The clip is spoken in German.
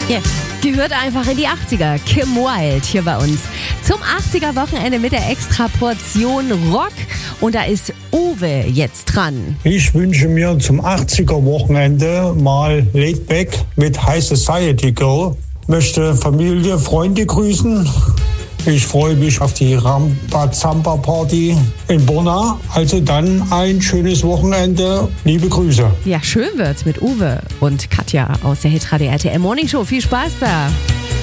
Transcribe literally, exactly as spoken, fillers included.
Yeah. Gehört einfach in die achtziger. Kim Wilde hier bei uns. Zum achtziger-Wochenende mit der Extra-Portion Rock. Und da ist Uwe jetzt dran. Ich wünsche mir zum achtziger-Wochenende mal Laid Back mit High Society Girl. Möchte Familie, Freunde grüßen. Ich freue mich auf die Rambazamba-Party in Borna. Also dann ein schönes Wochenende. Liebe Grüße. Ja, schön wird's mit Uwe und Katja aus der Hitradio R T L Morning Show. Viel Spaß da.